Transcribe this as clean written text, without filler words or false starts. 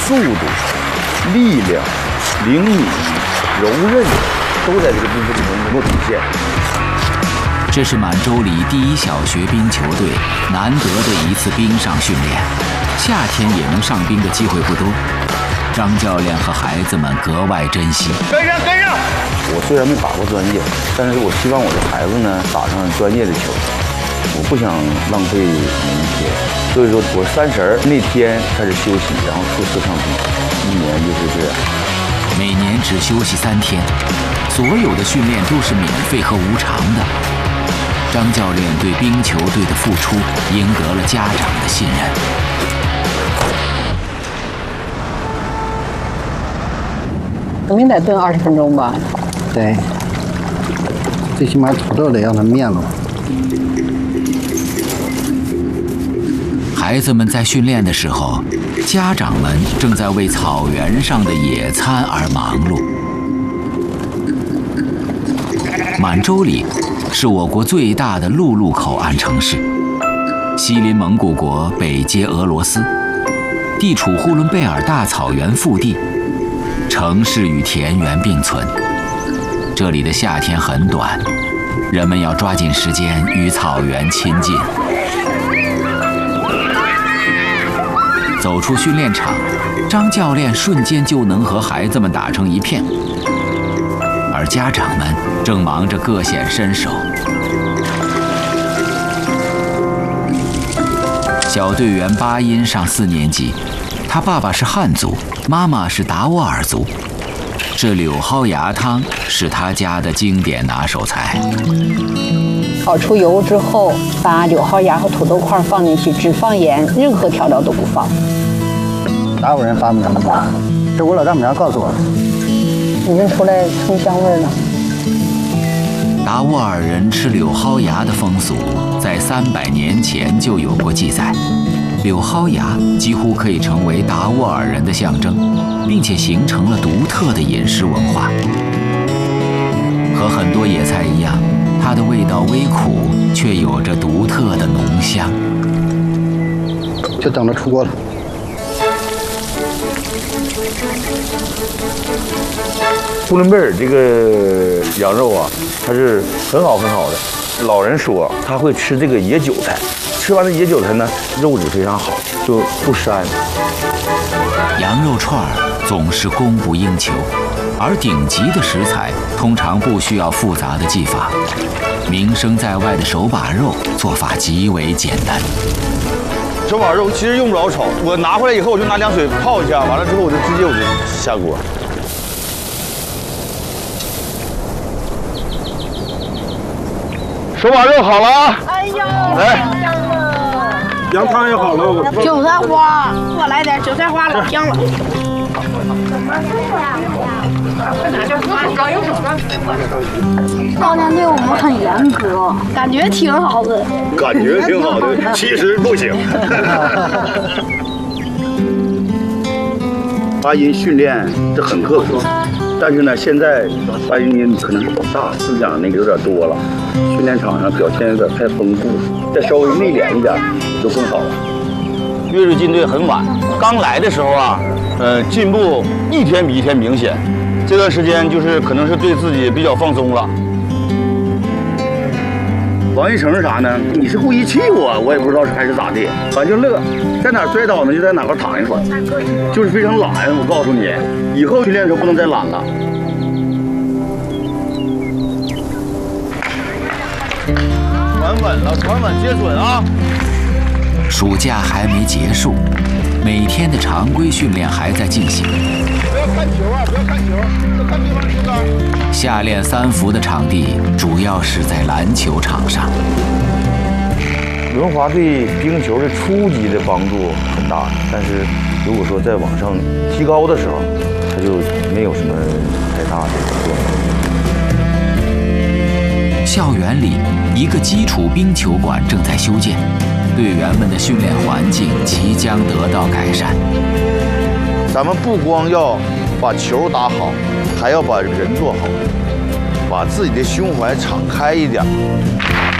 速度、力量、灵敏、柔韧，都在这个冰球里面能够体现。 这是满洲里第一小学冰球队难得的一次冰上训练，夏天也能上冰的机会不多。张教练和孩子们格外珍惜。 跟上！我虽然没打过专业，但是我希望我的孩子呢打上专业的球，我不想浪费每一天。所以说我30那天开始休息，然后初次上冰，1年就是这样。 每年只休息3天，所有的训练都是免费和无偿的。张教练对冰球队的付出赢得了家长的信任。 肯定得炖20分钟吧？ 对，最起码土豆得让它面了。 孩子们在训练的时候，家长们正在为草原上的野餐而忙碌。满洲里是我国最大的陆路口岸城市，西邻蒙古国，北接俄罗斯，地处呼伦贝尔大草原腹地，城市与田园并存。这里的夏天很短，人们要抓紧时间与草原亲近。走出训练场，张教练瞬间就能和孩子们打成一片，而家长们正忙着各显身手。小队员巴音上4年级，他爸爸是汉族，妈妈是达斡尔族。这柳蒿芽汤是他家的经典拿手菜。 烤出油之后，把柳蒿芽和土豆块放进去，只放盐，任何调料都不放。 达斡人发明的吗？这我老丈母娘告诉我的。 你闻出来葱香味了？ 达斡尔人吃柳蒿芽的风俗，在300年前就有过记载。柳蒿芽几乎可以成为达斡尔人的象征，并且形成了独特的饮食文化。和很多野菜一样，它的味道微苦，却有着独特的浓香。 就等着出锅了。 呼伦贝尔这个羊肉啊，它是很好的。老人说他会吃这个野韭菜，吃完了野韭菜呢，肉质非常好，就不膻。 羊肉串总是供不应求，而顶级的食材通常不需要复杂的技法。名声在外的手把肉做法极为简单。 手把肉其实用不着炒，我拿回来以后我就拿凉水泡一下，完了之后我就直接下锅。手把肉好了啊！ 哎呦， 来， 羊汤也好了。韭菜花，多来点韭菜花，老香了。教练对我们很严格，感觉挺好的。 感觉挺好的，其实不行。巴音训练这很刻苦，但是呢，现在巴音可能大思想那个有点多了，训练场上表现有点太丰富，再稍微内敛一点就更好了。岳瑞进队很晚，刚来的时候啊，进步一天比一天明显。这段时间就是可能是对自己比较放松了。王一成是啥呢？你是故意气我也不知道是还是咋地，反正就乐，在哪摔倒呢就在哪块躺一会儿，就是非常懒。我告诉你，以后训练的时候不能再懒了。传稳了，传稳接准啊！ 暑假还没结束，每天的常规训练还在进行。 不要看球啊！不要看球，要看对方的球杆。 夏练3伏的场地主要是在篮球场上。 轮滑对冰球的初级的帮助很大，但是如果说再往上提高的时候，它就没有什么太大的作用。 校园里，一个基础冰球馆正在修建，队员们的训练环境即将得到改善。 咱们不光要把球打好，还要把人做好，把自己的胸怀敞开一点。